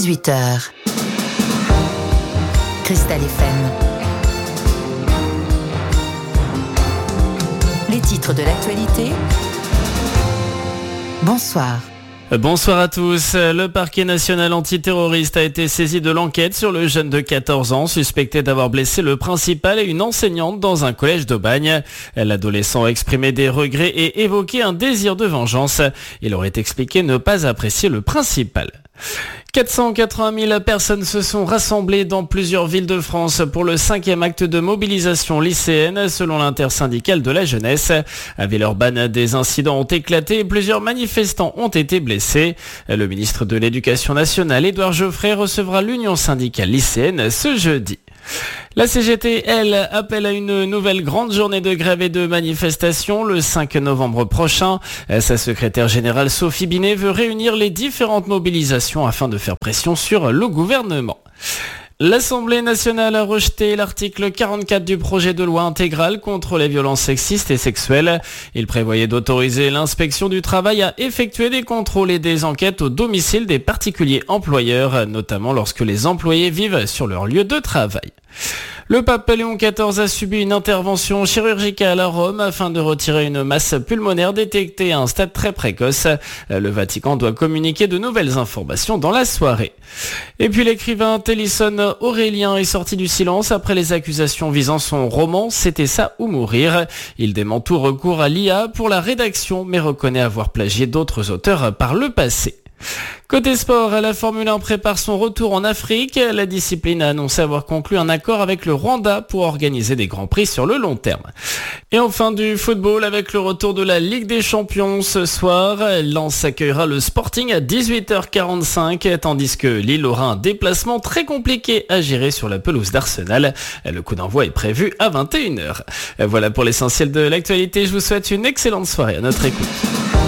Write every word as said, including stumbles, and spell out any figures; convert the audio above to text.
dix-huit heures. Cristal F M. Les titres de l'actualité. Bonsoir. Bonsoir à tous. Le parquet national antiterroriste a été saisi de l'enquête sur le jeune de quatorze ans suspecté d'avoir blessé le principal et une enseignante dans un collège d'Aubagne. L'adolescent a exprimé des regrets et évoqué un désir de vengeance. Il aurait expliqué ne pas apprécier le principal. quatre cent quatre-vingt mille personnes se sont rassemblées dans plusieurs villes de France pour le cinquième acte de mobilisation lycéenne selon l'intersyndicale de la jeunesse. À Villeurbanne, des incidents ont éclaté et plusieurs manifestants ont été blessés. Le ministre de l'Éducation nationale, Édouard Geoffrey, recevra l'Union syndicale lycéenne ce jeudi. La C G T, elle, appelle à une nouvelle grande journée de grève et de manifestation le cinq novembre prochain. Sa secrétaire générale Sophie Binet veut réunir les différentes mobilisations afin de faire pression sur le gouvernement. L'Assemblée nationale a rejeté l'article quarante-quatre du projet de loi intégral contre les violences sexistes et sexuelles. Il prévoyait d'autoriser l'inspection du travail à effectuer des contrôles et des enquêtes au domicile des particuliers employeurs, notamment lorsque les employés vivent sur leur lieu de travail. Le pape Léon quatorze a subi une intervention chirurgicale à Rome afin de retirer une masse pulmonaire détectée à un stade très précoce. Le Vatican doit communiquer de nouvelles informations dans la soirée. Et puis l'écrivain Télisson Aurélien est sorti du silence après les accusations visant son roman « C'était ça ou mourir ». Il dément tout recours à l'I A pour la rédaction mais reconnaît avoir plagié d'autres auteurs par le passé. Côté sport, la Formule un prépare son retour en Afrique. La discipline a annoncé avoir conclu un accord avec le Rwanda pour organiser des grands prix sur le long terme. Et enfin du football avec le retour de la Ligue des Champions ce soir. Lens accueillera le Sporting à dix-huit heures quarante-cinq, tandis que Lille aura un déplacement très compliqué à gérer sur la pelouse d'Arsenal. Le coup d'envoi est prévu à vingt et une heures. Voilà pour l'essentiel de l'actualité. Je vous souhaite une excellente soirée à notre écoute.